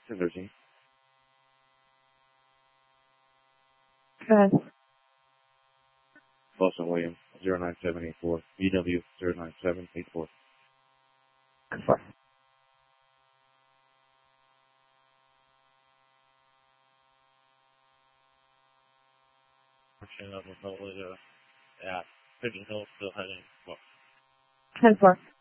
1013. Go ahead. Boston William 09784. BW 09784. 4. Of at Pigeon Hill, still heading. 10-4.